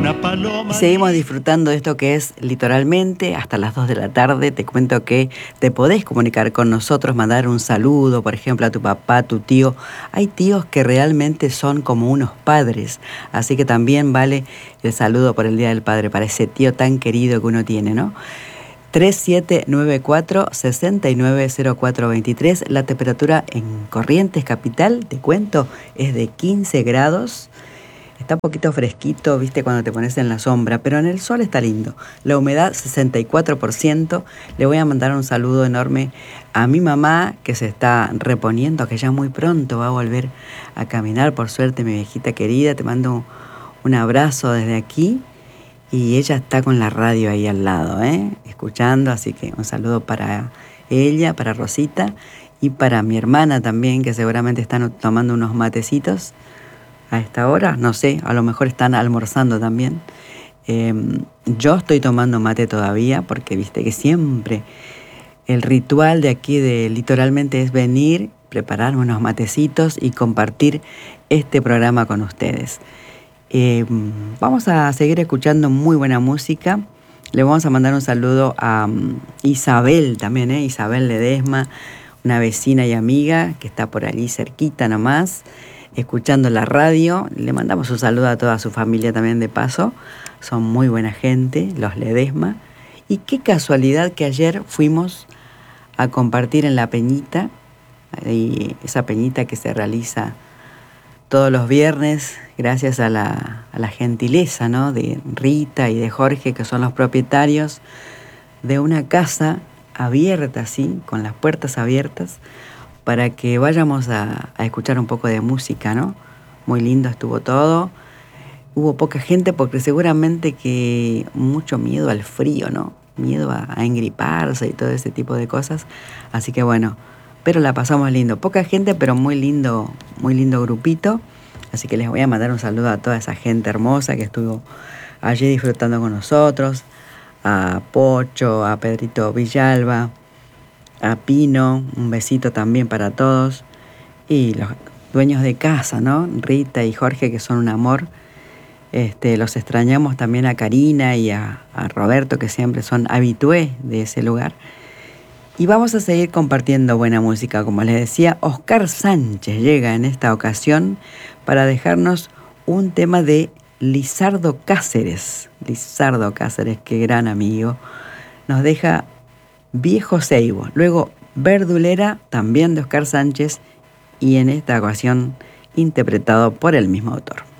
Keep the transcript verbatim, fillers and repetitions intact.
una paloma. Y seguimos disfrutando de esto que es Litoralmente hasta las dos de la tarde. Te cuento que te podés comunicar con nosotros, mandar un saludo, por ejemplo, a tu papá, a tu tío. Hay tíos que realmente son como unos padres, así que también vale el saludo por el Día del Padre para ese tío tan querido que uno tiene, ¿no? tres siete nueve cuatro, seis nueve cero cuatro dos tres. La temperatura en Corrientes Capital, te cuento, es de quince grados. Está un poquito fresquito, viste, cuando te pones en la sombra, pero en el sol está lindo. La humedad sesenta y cuatro por ciento. Le voy a mandar un saludo enorme a mi mamá, que se está reponiendo, que ya muy pronto va a volver a caminar, por suerte, mi viejita querida. Te mando un abrazo desde aquí. Y ella está con la radio ahí al lado, ¿eh? Escuchando, así que un saludo para ella, para Rosita y para mi hermana también, que seguramente están tomando unos matecitos a esta hora. No sé, a lo mejor están almorzando también. Eh, yo estoy tomando mate todavía porque viste que siempre el ritual de aquí de Litoralmente es venir, prepararme unos matecitos y compartir este programa con ustedes. Eh, vamos a seguir escuchando muy buena música. Le vamos a mandar un saludo a um, Isabel también, ¿eh? Isabel Ledesma, una vecina y amiga que está por allí cerquita nomás, escuchando la radio. Le mandamos un saludo a toda su familia también de paso. Son muy buena gente, los Ledesma. Y qué casualidad que ayer fuimos a compartir en la Peñita, y esa peñita que se realiza todos los viernes, gracias a la, a la gentileza, ¿no?, de Rita y de Jorge, que son los propietarios de una casa abierta, ¿sí?, con las puertas abiertas, para que vayamos a, a escuchar un poco de música, ¿no? Muy lindo estuvo todo. Hubo poca gente porque seguramente que mucho miedo al frío, ¿no? Miedo a, a engriparse y todo ese tipo de cosas. Así que bueno, pero la pasamos lindo. Poca gente, pero muy lindo, muy lindo grupito. Así que les voy a mandar un saludo a toda esa gente hermosa que estuvo allí disfrutando con nosotros. A Pocho, a Pedrito Villalba, a Pino, un besito también para todos. Y los dueños de casa, ¿no? Rita y Jorge, que son un amor. Este, los extrañamos también a Karina y a, a Roberto, que siempre son habitués de ese lugar. Y vamos a seguir compartiendo buena música. Como les decía, Oscar Sánchez llega en esta ocasión para dejarnos un tema de Lizardo Cáceres. Lizardo Cáceres, qué gran amigo. Nos deja Viejo Seibo. Luego Verdulera, también de Oscar Sánchez, y en esta ocasión interpretado por el mismo autor.